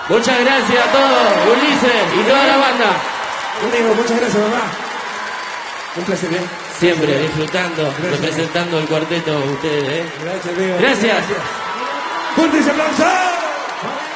Muchas gracias a todos, Ulises y toda la banda. Conmigo, muchas gracias, mamá. Un placer, ¿eh? Siempre disfrutando, representando el cuarteto ustedes, ¿eh? Gracias, amigo. Gracias. Fuerte ese aplauso.